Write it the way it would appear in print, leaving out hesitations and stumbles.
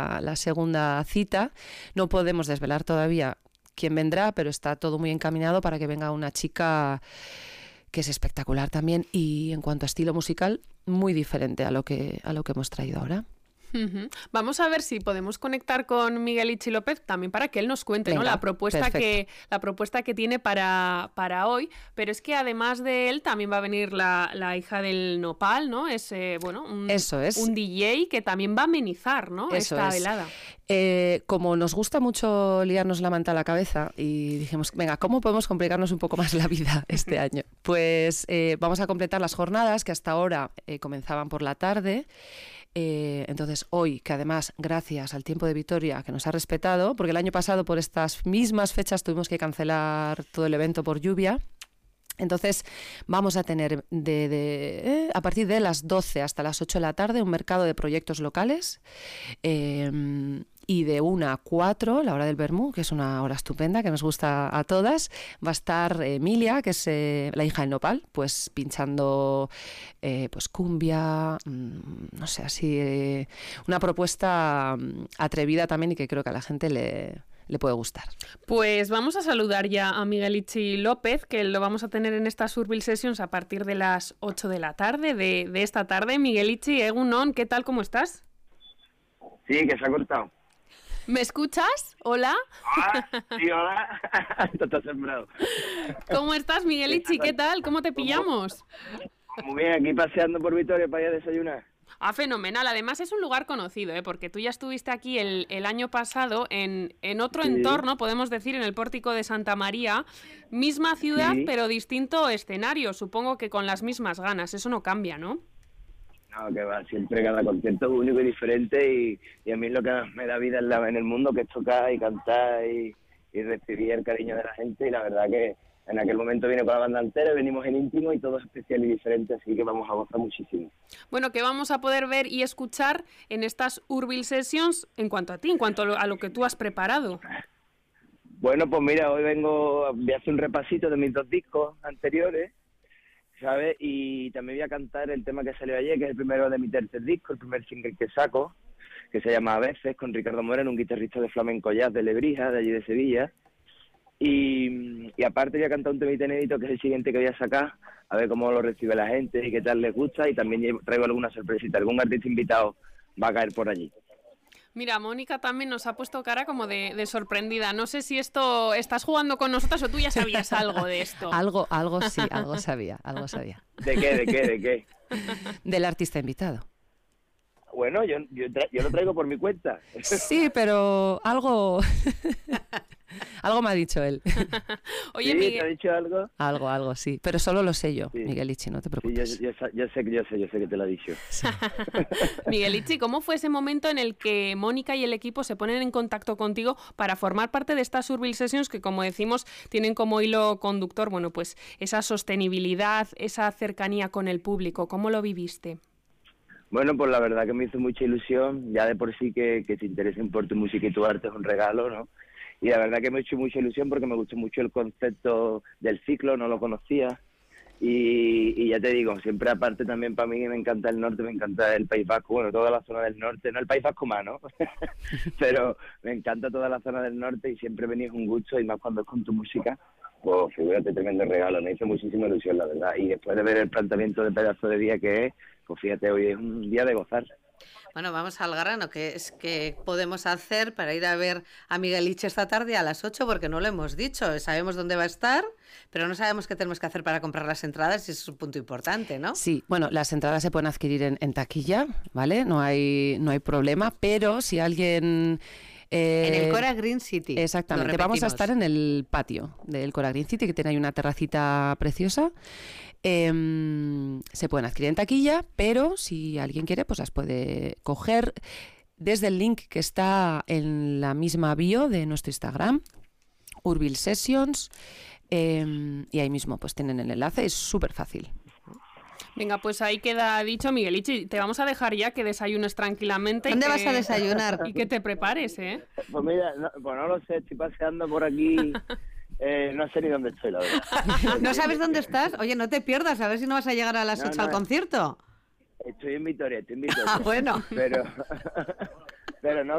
la segunda cita. No podemos desvelar todavía quién vendrá, pero está todo muy encaminado para que venga una chica que es espectacular también y en cuanto a estilo musical muy diferente a lo que hemos traído ahora. Uh-huh. Vamos a ver si podemos conectar con Miguel Ichi López también para que él nos cuente, Venga, ¿no? La propuesta que tiene para hoy, pero es que además de él también va a venir la hija del Nopal, ¿no? Es Eso es. Un DJ que también va a amenizar, ¿no? Eso esta es. velada. Como nos gusta mucho liarnos la manta a la cabeza y dijimos, venga, ¿cómo podemos complicarnos un poco más la vida este año? Pues vamos a completar las jornadas que hasta ahora comenzaban por la tarde. Entonces hoy, que además gracias al tiempo de Vitoria que nos ha respetado, porque el año pasado por estas mismas fechas tuvimos que cancelar todo el evento por lluvia, entonces vamos a tener a partir de las 12 hasta las 8 de la tarde un mercado de proyectos locales y de 1 a 4, la hora del vermú, que es una hora estupenda, que nos gusta a todas, va a estar Emilia, que es la hija del Nopal, pues pinchando pues cumbia, no sé, así una propuesta atrevida también y que creo que a la gente le puede gustar. Pues vamos a saludar ya a Miguel Ichi López, que lo vamos a tener en estas Urbil Sessions a partir de las 8 de la tarde, de esta tarde. Miguel Ichi, Egunon, ¿qué tal? ¿Cómo estás? Sí, que se ha cortado. ¿Me escuchas? ¿Hola? Hola, sí, hola. Esto está sembrado. ¿Cómo estás, Miguel Ichi? ¿Qué tal? ¿Cómo te pillamos? Muy bien, aquí paseando por Vitoria para ir a desayunar. Ah, fenomenal. Además es un lugar conocido, porque tú ya estuviste aquí el año pasado en otro entorno, podemos decir, en el Pórtico de Santa María. Misma ciudad, pero distinto escenario. Supongo que con las mismas ganas. Eso no cambia, ¿no? No, que va, siempre cada concierto es único y diferente y a mí lo que me da vida en el mundo que es tocar y cantar y recibir el cariño de la gente y la verdad que en aquel momento vine con la banda entera, venimos en íntimo y todo es especial y diferente, así que vamos a gozar muchísimo. Bueno, que vamos a poder ver y escuchar en estas Urbil Sessions en cuanto a ti, en cuanto a lo que tú has preparado. Bueno, pues mira, hoy voy a hacer un repasito de mis 2 discos anteriores, ¿sabes? Y también voy a cantar el tema que salió ayer, que es el primero de mi tercer disco, el primer single que saco, que se llama A Veces, con Ricardo Moreno, un guitarrista de flamenco jazz de Lebrija, de allí de Sevilla. Y aparte voy a cantar un temita inédito, que es el siguiente que voy a sacar, a ver cómo lo recibe la gente y qué tal les gusta, y también traigo alguna sorpresita, algún artista invitado va a caer por allí. Mira, Mónica también nos ha puesto cara como de sorprendida. No sé si esto estás jugando con nosotras o tú ya sabías algo de esto. Algo sí, algo sabía. ¿De qué? Del artista invitado. Bueno, yo lo traigo por mi cuenta. Sí, pero algo me ha dicho él. Oye, ¿Sí? Miguel, ¿Te ha dicho algo? Algo, sí. Pero solo lo sé yo, sí. Miguel Ichi, no te preocupes. Sí, yo sé que te lo ha dicho. Sí. Miguel Ichi, ¿cómo fue ese momento en el que Mónica y el equipo se ponen en contacto contigo para formar parte de estas Urbil Sessions que, como decimos, tienen como hilo conductor, bueno, pues esa sostenibilidad, esa cercanía con el público? ¿Cómo lo viviste? Bueno, pues la verdad que me hizo mucha ilusión, ya de por sí que te interesen por tu música y tu arte es un regalo, ¿no? Y la verdad que me ha hecho mucha ilusión porque me gustó mucho el concepto del ciclo, no lo conocía. Y ya te digo, siempre aparte también para mí me encanta el norte, me encanta el País Vasco, bueno, toda la zona del norte, no el País Vasco más, ¿no? Pero me encanta toda la zona del norte y siempre venís un gusto y más cuando es con tu música. Pues figúrate, tremendo regalo, me hizo muchísima ilusión, la verdad. Y después de ver el planteamiento de pedazo de día que es, pues fíjate, hoy es un día de gozar. Bueno, vamos al grano, que es que podemos hacer para ir a ver a Miguel Ichi esta tarde a las 8, porque no lo hemos dicho. Sabemos dónde va a estar, pero no sabemos qué tenemos que hacer para comprar las entradas, y eso es un punto importante, ¿no? Sí, bueno, las entradas se pueden adquirir en taquilla, ¿vale? No hay problema, pero si alguien... en el Cora Green City. Exactamente, vamos a estar en el patio del Cora Green City, que tiene ahí una terracita preciosa. Se pueden adquirir en taquilla, pero si alguien quiere, pues las puede coger desde el link que está en la misma bio de nuestro Instagram, Urbil Sessions, y ahí mismo pues tienen el enlace, es súper fácil. Venga, pues ahí queda dicho, Miguel Ichi. Te vamos a dejar ya que desayunes tranquilamente. ¿Dónde vas a desayunar? Y que te prepares, ¿eh? Pues mira, pues no lo sé, estoy paseando por aquí. No sé ni dónde estoy, la verdad. ¿No sabes dónde estás? Oye, no te pierdas, a ver si no vas a llegar a las 8 al concierto. Estoy en Vitoria. Ah, bueno. Pero no